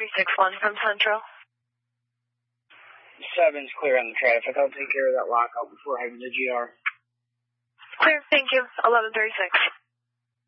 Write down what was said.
1136-1 from Central. 7's clear on the traffic. I'll take care of that lockout before having the GR. Clear, thank you. 1136.